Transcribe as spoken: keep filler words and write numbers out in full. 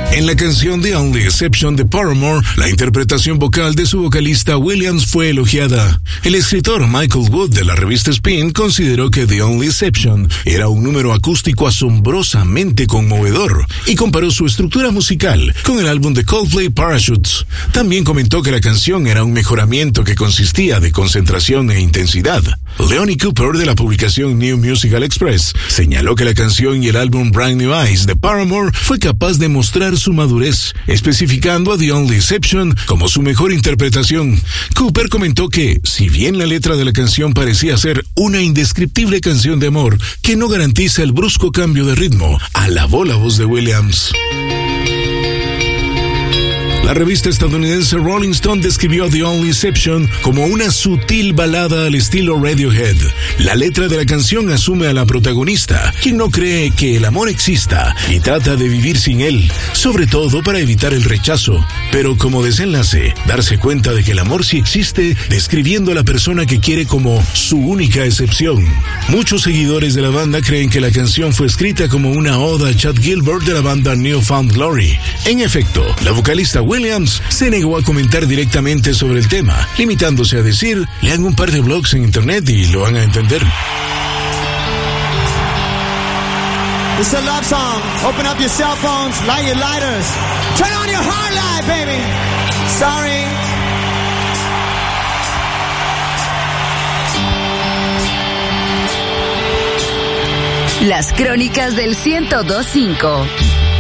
En la canción The Only Exception de Paramore, la interpretación vocal de su vocalista Williams fue elogiada. El escritor Michael Wood de la revista Spin consideró que The Only Exception era un número acústico asombrosamente conmovedor y comparó su estructura musical con el álbum de Coldplay Parachutes. También comentó que la canción era un mejoramiento que consistía de concentración e intensidad. Leonie Cooper de la publicación New Musical Express señaló que la canción y el álbum Brand New Eyes de Paramore fue capaz de mostrar su madurez, especificando a The Only Exception como su mejor interpretación. Cooper comentó que, si bien la letra de la canción parecía ser una indescriptible canción de amor que no garantiza el brusco cambio de ritmo, alabó la voz de Williams. La revista estadounidense Rolling Stone describió a The Only Exception como una sutil balada al estilo Radiohead. La letra de la canción asume a la protagonista, quien no cree que el amor exista y trata de vivir sin él, sobre todo para evitar el rechazo, pero como desenlace, darse cuenta de que el amor sí existe, describiendo a la persona que quiere como su única excepción. Muchos seguidores de la banda creen que la canción fue escrita como una oda a Chad Gilbert de la banda New Found Glory. En efecto, la vocalista Williams se negó a comentar directamente sobre el tema, limitándose a decir: lean un par de blogs en internet y lo van a entender. It's a love song. Open up your cell phones, light your lighters. Turn on your hard light, baby. Sorry. Las crónicas del ciento dos punto cinco.